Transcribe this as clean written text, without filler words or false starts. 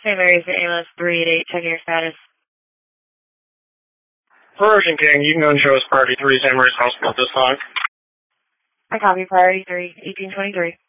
St. Mary's to ALS 388, checking your status. Version King, you can go and show us Priority 3, St. Mary's Hospital at this time. I copy, Priority 3, 1823.